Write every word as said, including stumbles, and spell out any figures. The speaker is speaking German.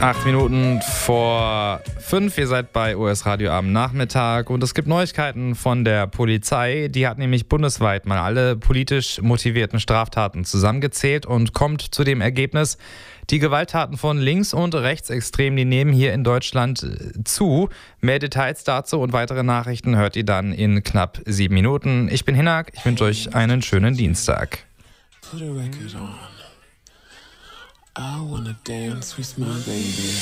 Acht Minuten vor fünf, ihr seid bei O S Radio am Nachmittag und es gibt Neuigkeiten von der Polizei. Die hat nämlich bundesweit mal alle politisch motivierten Straftaten zusammengezählt und kommt zu dem Ergebnis, die Gewalttaten von Links- und Rechtsextremen, die nehmen hier in Deutschland zu. Mehr Details dazu und weitere Nachrichten hört ihr dann in knapp sieben Minuten. Ich bin Hinak, ich wünsche euch einen schönen Dienstag. Put a record on. I wanna dance with my baby.